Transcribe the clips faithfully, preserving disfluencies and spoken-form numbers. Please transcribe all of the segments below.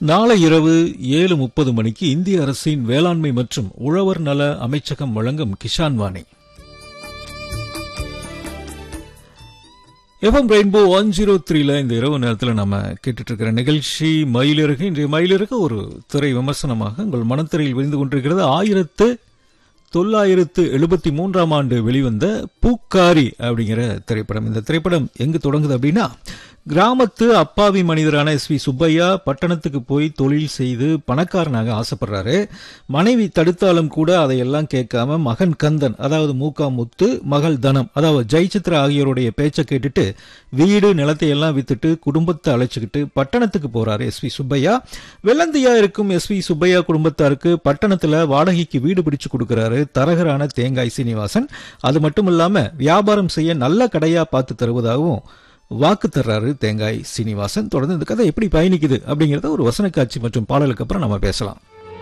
நாளை இரவு ஏழு முப்பது மணிக்கு இந்திய அரசின் வேளாண்மை மற்றும் உழவர் நல அமைச்சகம் வழங்கும் Kisan Vani. FM rainbow one zero த்ரீல இந்த இரவு நேரத்தில் நம்ம கேட்டுட்டு இருக்கிற நிகழ்ச்சி மயிலிறகு. இன்றைய மயிலிறகு ஒரு திரை விமர்சனமாக உங்கள் மனத்திரையில் விரிந்து கொண்டிருக்கிறது. ஆயிரத்து தொள்ளாயிரத்து எழுபத்தி மூன்றாம் ஆண்டு வெளிவந்த பூக்காரி அப்படிங்கிற திரைப்படம். இந்த திரைப்படம் எங்கு தொடங்குது அப்படின்னா, கிராமத்து அப்பாவி மனிதரான எஸ் வி சுப்பையா பட்டணத்துக்கு போய் தொழில் செய்து பணக்காரனாக ஆசைப்படுறாரு. மனைவி தடுத்தாலும் கூட அதையெல்லாம் கேட்காம மகன் கந்தன், அதாவது மூக்கா முத்து, மகள் தனம், அதாவது ஜெயசித்ரா ஆகியோருடைய பேச்சை கேட்டுட்டு வீடு நிலத்தை எல்லாம் வித்துட்டு குடும்பத்தை அழைச்சிக்கிட்டு பட்டணத்துக்கு போறாரு எஸ் வி சுப்பையா. வெள்ளந்தியா இருக்கும் எஸ் வி சுப்பையா குடும்பத்தாருக்கு பட்டணத்துல வாடகைக்கு வீடு பிடிச்சு கொடுக்கிறாரு தரகரான தேங்காய் சீனிவாசன். அது மட்டும் இல்லாம வியாபாரம் செய்ய நல்ல கடையா பார்த்து தருவதாகவும் வாக்கு தர்றாரு தேங்காய் சீனிவாசன். தொடர்ந்து இந்த கதை எப்படி பயணிக்குது அப்படிங்கறத ஒரு வசன காட்சி மற்றும் பாடலுக்கு அப்புறம் நம்ம பேசலாம்.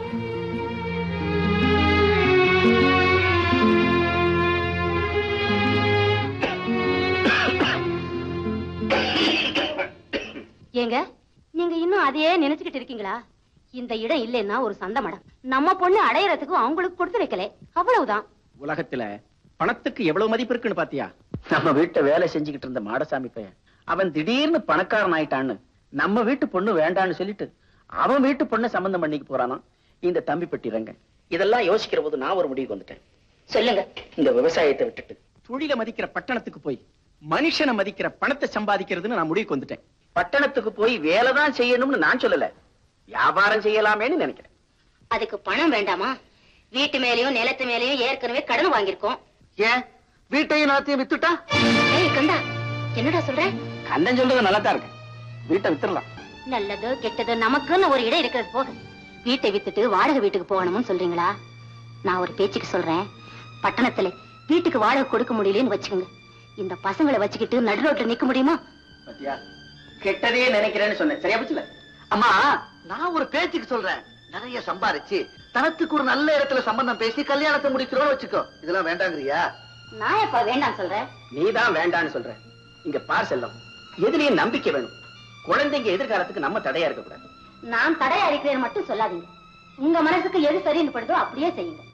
ஏங்க, நீங்க இன்னும் அதையே நினைச்சுக்கிட்டு இருக்கீங்களா? இந்த இடம் இல்லைன்னா ஒரு சந்த மடம். நம்ம பொண்ணு அடையறதுக்கு அவங்களுக்கு கொடுத்து வைக்கல, அவ்வளவுதான். உலகத்துல பணத்துக்கு எவ்வளவு மதிப்பு இருக்குன்னு பாத்தியா? நம்ம வீட்டை வேலை செஞ்சுக்கிட்டு இருந்த மாடசாமி பையன் அவன் திடீர்னு பணக்காரன் ஆயிட்டான்னு நம்ம வீட்டு பொண்ணு வேண்டான்னு சொல்லிட்டு அவன் வீட்டு பொண்ணை சம்பந்தம் பண்ணிக்கு போறானா இந்த தம்பி பட்டிரங்க. இதெல்லாம் யோசிக்கிற போது நான் ஒரு முடிவுக்கு வந்துட்டேன். சொல்லுங்க. இந்த விவசாயத்தை விட்டுட்டு தொழில மதிக்கிற பட்டணத்துக்கு போய் மனுஷனை மதிக்கிற பணத்தை சம்பாதிக்கிறதுன்னு நான் முடிவுக்கு வந்துட்டேன். பட்டணத்துக்கு போய் வேலைதான் செய்யணும்னு நான் சொல்லல, வியாபாரம் செய்யலாமேன்னு நினைக்கிறேன். அதுக்கு பணம் வேண்டாமா? வீட்டு மேலயும் நிலத்து மேலயும் ஏற்கனவே கடன் வாங்கியிருக்கோம். ஏன் வீட்டையும் நிலத்தையும் வித்துட்டா? ஏய் கந்தா, என்னடா சொல்ற? கண்ணன் சொல்றது நல்லா தான் இருக்கு. வீட்டை வித்துடலாம். நல்லது கெட்டது நமக்குன்னு ஒரு இடம் இருக்கிறது போக வீட்டை வித்துட்டு வாடகை வீட்டுக்கு போகணும்னு சொல்றீங்களா? நான் ஒரு பேச்சுக்கு சொல்றேன். பட்டணத்துல வீட்டுக்கு வாடகை கொடுக்க முடியலன்னு வச்சுக்கோங்க, இந்த பசங்களை வச்சுக்கிட்டு நடு ரோட்ல நிக்க முடியுமா? பத்தியா, கெட்டதே நினைக்கிறேன்னு சொன்னேன். சரியா போச்சுல? அம்மா, நான் ஒரு பேச்சுக்கு சொல்றேன். நிறைய சம்பாரிச்சு தனத்துக்கு ஒரு நல்ல இடத்துல சம்பந்தம் பேசி கல்யாணத்தை முடிக்கிறோம் வச்சுக்கோ. இதெல்லாம் வேண்டாங்கிறியா? நான் எப்ப வேண்டாம் சொல்றேன்? நீதான் வேண்டான்னு சொல்ற. இங்க பார் செல்லம், எதுலயும் நம்பிக்கை வேணும். குழந்தைங்க எதிர்காலத்துக்கு நம்ம தடையா இருக்க கூடாது. நான் தடையா இருக்கிறேன்னு மட்டும் சொல்லாதீங்க. உங்க மனசுக்கு எது சரின்னு படுதோ அப்படியே செய்யுங்க.